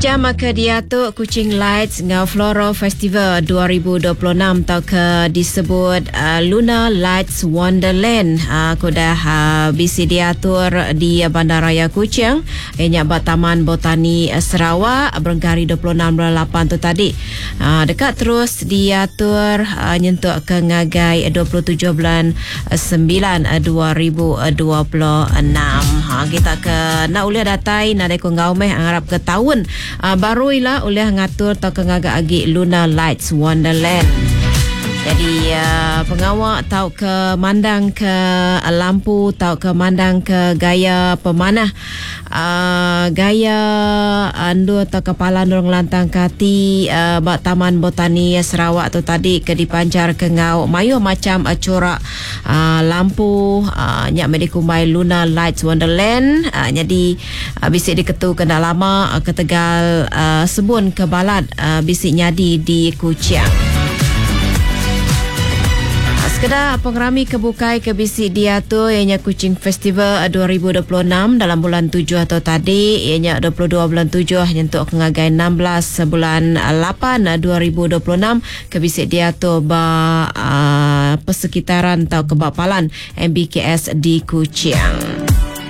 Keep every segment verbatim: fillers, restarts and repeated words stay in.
Jam ke dia tu Kuching Lights ngau Floral Festival dua ribu dua puluh enam tau ke disebut uh, Lunar Lights Wonderland. Uh, aku dah uh, bisi diatur di Bandaraya Kuching. Ianya bat Taman Botani Sarawak Berengkari dua puluh enam dua puluh lapan tu tadi. Uh, dekat terus diatur uh, nyentuk ke ngagai dua puluh tujuh bulan sembilan dua ribu dua puluh enam. Ha, kita ke nak uliah datai nak dekong gaumeh angarap ke tahun Uh, baru ilah oleh ngatur tau ke ngagak agi Lunar Lights Wonderland. Jadi uh, pengawak tau ke mandang ke uh, lampu, tau ke mandang ke gaya pemanah, uh, gaya andu tau kepala nurung lantang kati uh, bak Taman Botani Sarawak tu tadi ke dipancar ke ngau mayuh macam uh, corak uh, lampu uh, nyak medikumbai Lunar Lights Wonderland. Uh, jadi uh, bisik diketu kena lama uh, ke Tegal uh, sebun ke Balat uh, bisik nyadi di Kuching. Kedah pengerami kebukai ke bisik dia tu ianya Kuching Festival dua ribu dua puluh enam dalam bulan tujuh atau tadi ianya dua puluh dua bulan tujuh nyentuk ke ngagai enam belas bulan lapan dua ribu dua puluh enam ke bisik dia tu ba uh, persekitaran tau kebapalan M B K S di Kuching.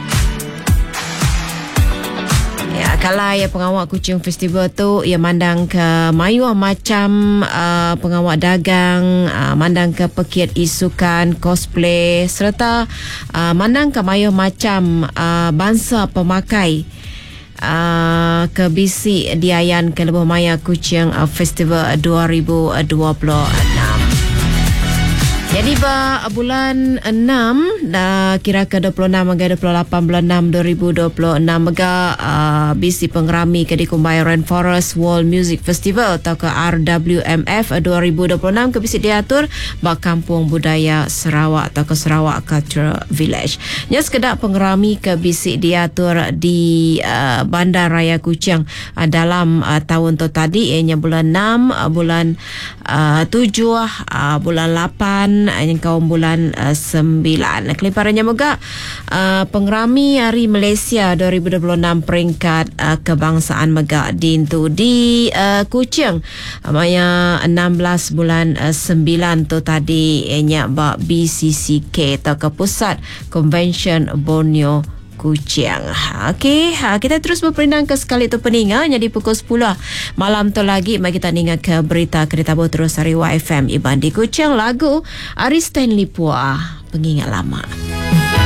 Kalau ya pengawak Kuching Festival tu ia mandang ke mayuah macam uh, pengawak dagang, uh, mandang ke pekiat isukan, cosplay serta uh, mandang ke mayuah macam uh, bangsa pemakai uh, ke bisi diayan ke Lebuh Maya Kuching uh, Festival dua ribu dua puluh enam. Jadi ba bulan enam dah kira ke dua puluh enam hingga dua puluh lapan bulan enam dua ribu dua puluh enam mega uh, bisi pengerami ke dikumbai Rainforest World Music Festival atau ke R W M F dua ribu dua puluh enam ke bisi diatur ba Kampung Budaya Sarawak atau ke Sarawak Cultural Village. Nya sekedar pengerami ke bisi diatur di uh, Bandar Raya Kuching uh, dalam uh, tahun tu tadi ianya bulan enam, uh, bulan uh, tujuh, uh, bulan lapan yang kaum bulan uh, sembilan. Kelimparannya moga uh, pengerami Hari Malaysia dua ribu dua puluh enam peringkat uh, kebangsaan mega dintu di uh, Kuching. Maya enam belas bulan uh, sembilan tu tadi ianya ba B C C K atau ke Pusat Convention Borneo Kuching. Okey, ha, kita terus berperindang ke sekali tu peninga jadi pukul sepuluh malam tu lagi mari kita ningat ke berita kereta bau terus dari Y F M Iban di Kuching lagu Ari Stanley Puah Pengingat Lama.